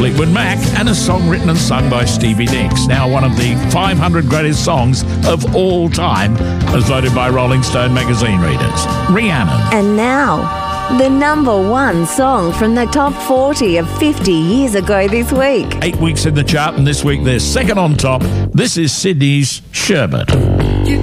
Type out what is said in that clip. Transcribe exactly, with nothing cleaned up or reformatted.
Fleetwood Mac, and a song written and sung by Stevie Nicks, now one of the five hundred greatest songs of all time, as voted by Rolling Stone magazine readers. Rhiannon. And now, the number one song from the top forty of fifty years ago this week. Eight weeks in the chart, and this week they're second on top. This is Sydney's Sherbet. You